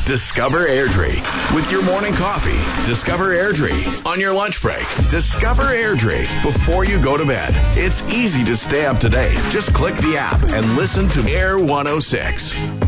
Discover Airdrie. With your morning coffee, discover Airdrie. On your lunch break, discover Airdrie. Before you go to bed, it's easy to stay up to date. Just click the app and listen to Air 106.